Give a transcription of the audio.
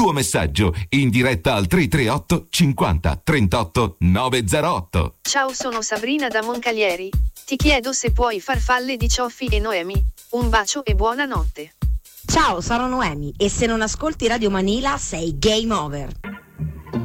tuo messaggio in diretta al 338 50 38 908. Ciao, sono Sabrina da Moncalieri. Ti chiedo se puoi farfalle di Cioffi e Noemi. Un bacio e buonanotte. Ciao, sono Noemi e se non ascolti Radio Manila sei game over.